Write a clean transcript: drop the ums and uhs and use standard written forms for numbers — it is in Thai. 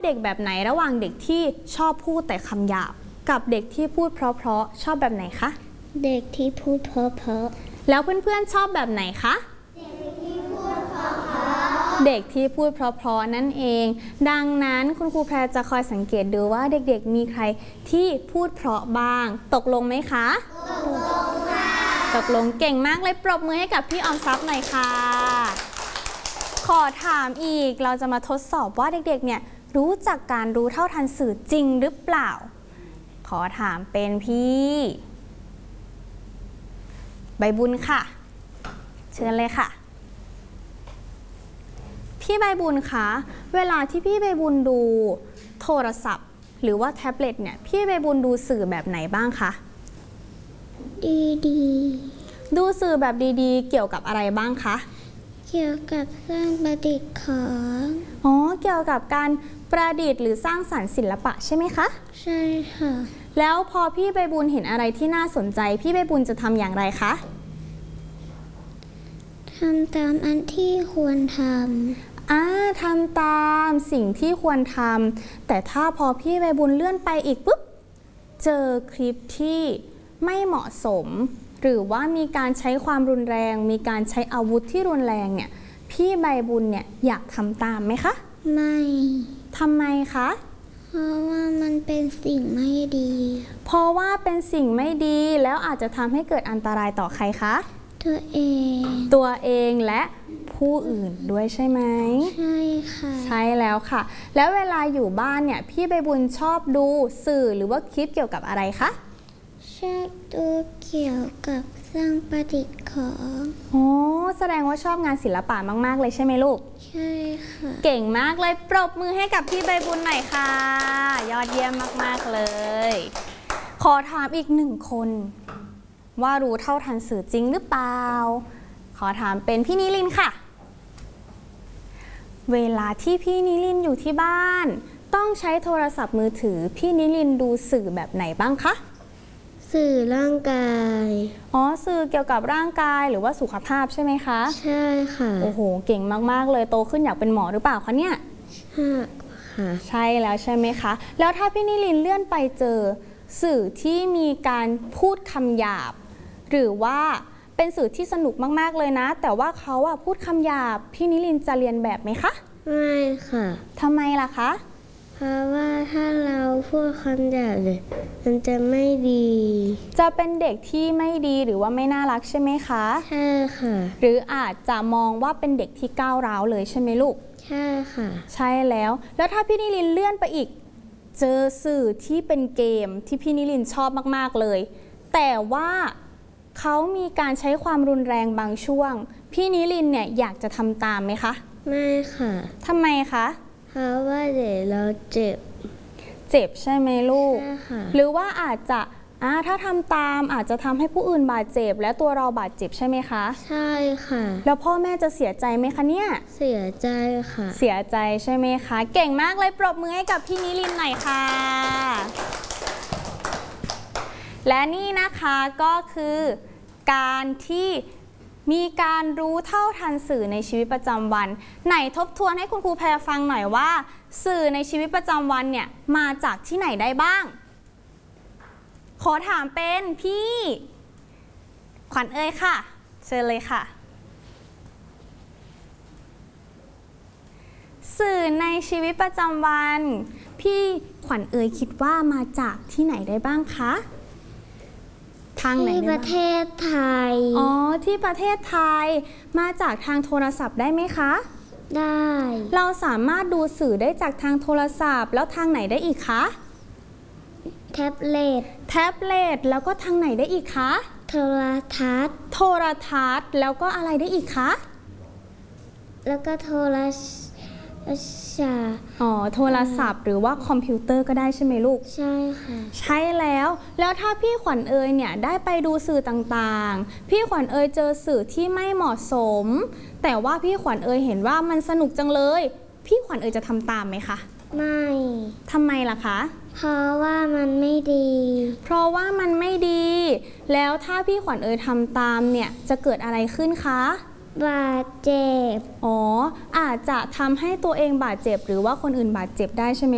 เด็กแบบไหนระหว่างเด็กที่ชอบพูดแต่คำหยาบกับเด็กที่พูดเพราะๆชอบแบบไหนคะเด็กที่พูดเพราะๆแล้วเพื่อนๆชอบแบบไหนคะเด็กที่พูดเพราะๆนั่นเองดังนั้นคุณครูแพรจะคอยสังเกตดูว่าเด็กๆมีใครที่พูดเพราะบ้างตกลงไหมคะตกลงค่ะตกลงเก่งมากเลยปรบมือให้กับพี่ออมทรัพย์หน่อยค่ะขอถามอีกเราจะมาทดสอบว่าเด็กๆเนี่ยรู้จักการรู้เท่าทันสื่อจริงหรือเปล่าขอถามเป็นพี่ใบบุญค่ะเชิญเลยค่ะพี่ใบบุญคะเวลาที่พี่ใบบุญดูโทรศัพท์หรือว่าแท็บเล็ตเนี่ยพี่ใบบุญดูสื่อแบบไหนบ้างคะดีดูสื่อแบบดีๆเกี่ยวกับอะไรบ้างคะเกี่ยวกับสร้างประดิษฐ์ของเกี่ยวกับการประดิษฐ์หรือสร้างสรรค์ศิลปะใช่ไหมคะใช่ค่ะแล้วพอพี่ใบบุญเห็นอะไรที่น่าสนใจพี่ใบบุญจะทำอย่างไรคะทำตามอันที่ควรทำทำตามสิ่งที่ควรทำแต่ถ้าพอพี่ใบบุญเลื่อนไปอีกปุ๊บเจอคลิปที่ไม่เหมาะสมหรือว่ามีการใช้ความรุนแรงมีการใช้อาวุธที่รุนแรงเนี่ยพี่ใบบุญเนี่ยอยากทำตามไหมคะไม่ทำไมคะเพราะว่ามันเป็นสิ่งไม่ดีเพราะว่าเป็นสิ่งไม่ดีแล้วอาจจะทำให้เกิดอันตรายต่อใครคะตัวเองและผู้อื่นด้วยใช่ไหมใช่ค่ะใช่แล้วค่ะแล้วเวลาอยู่บ้านเนี่ยพี่ใบบุญชอบดูสื่อหรือว่าคลิปเกี่ยวกับอะไรคะชอบดูเกี่ยวกับสร้างประดิษฐ์ของแสดงว่าชอบงานศิลปะมากๆเลยใช่ไหมลูกใช่ค่ะเก่งมากเลยปรบมือให้กับพี่ใบบุญหน่อยค่ะยอดเยี่ยมมากๆเลยขอถามอีกหนึ่งคนว่ารู้เท่าทันสื่อจริงหรือเปล่าขอถามเป็นพี่นิลินค่ะเวลาที่พี่นิลินอยู่ที่บ้านต้องใช้โทรศัพท์มือถือพี่นิลินดูสื่อแบบไหนบ้างคะสื่อร่างกายสื่อเกี่ยวกับร่างกายหรือว่าสุขภาพใช่ไหมคะใช่ค่ะโอ้โหเก่งมากๆเลยโตขึ้นอยากเป็นหมอหรือเปล่าคะเนี่ยใช่ค่ะใช่แล้วใช่ไหมคะแล้วถ้าพี่นิลินเลื่อนไปเจอสื่อที่มีการพูดคำหยาบหรือว่าเป็นสื่อที่สนุกมากๆเลยนะแต่ว่าเขาพูดคำหยาบพี่นิลินจะเรียนแบบไหมคะไม่ค่ะทำไมล่ะคะเพราะว่าถ้าเราพูดคำหยาบเลยมันจะไม่ดีจะเป็นเด็กที่ไม่ดีหรือว่าไม่น่ารักใช่ไหมคะใช่ค่ะหรืออาจจะมองว่าเป็นเด็กที่ก้าวร้าวเลยใช่ไหมลูกใช่ค่ะใช่แล้วถ้าพี่นิลินเลื่อนไปอีกเจอสื่อที่เป็นเกมที่พี่นิลินชอบมากๆเลยแต่ว่าเขามีการใช้ความรุนแรงบางช่วงพี่นิลินเนี่ยอยากจะทำตามไหมคะไม่ค่ะทำไมคะเพราะว่าเดี๋ยวเราเจ็บใช่ไหมลูกหรือว่าอาจจะถ้าทำตามอาจจะทำให้ผู้อื่นบาดเจ็บและตัวเราบาดเจ็บใช่ไหมคะใช่ค่ะแล้วพ่อแม่จะเสียใจไหมคะเนี่ยเสียใจค่ะเสียใจใช่ไหมคะเก่งมากเลยปรบมือให้กับพี่นิลินหน่อยค่ะและนี่นะคะก็คือการที่มีการรู้เท่าทันสื่อในชีวิตประจำวันไหนทบทวนให้คุณครูแพรฟังหน่อยว่าสื่อในชีวิตประจำวันเนี่ยมาจากที่ไหนได้บ้างขอถามเป็นพี่ขวัญเอ๋ยค่ะเชิญเลยค่ะสื่อในชีวิตประจำวันพี่ขวัญเอ๋ยคิดว่ามาจากที่ไหนได้บ้างคะทางไหนที่ประเทศไทยที่ประเทศไทยมาจากทางโทรศัพท์ได้ไหมคะได้เราสามารถดูสื่อได้จากทางโทรศัพท์แล้วทางไหนได้อีกคะแท็บเล็ตแล้วก็ทางไหนได้อีกคะโทรทัศน์แล้วก็อะไรได้อีกคะแล้วก็โทรศัพท์หรือว่าคอมพิวเตอร์ก็ได้ใช่ไหมลูกใช่ค่ะใช่แล้วถ้าพี่ขวัญเอ๋ยเนี่ยได้ไปดูสื่อต่างๆพี่ขวัญเอ๋ยเจอสื่อที่ไม่เหมาะสมแต่ว่าพี่ขวัญเอ๋ยเห็นว่ามันสนุกจังเลยพี่ขวัญเอ๋ยจะทำตามไหมคะไม่ทำไมล่ะคะเพราะว่ามันไม่ดีแล้วถ้าพี่ขวัญเอ๋ยทำตามเนี่ยจะเกิดอะไรขึ้นคะบาดเจ็บอาจจะทำให้ตัวเองบาดเจ็บหรือว่าคนอื่นบาดเจ็บได้ใช่ไหม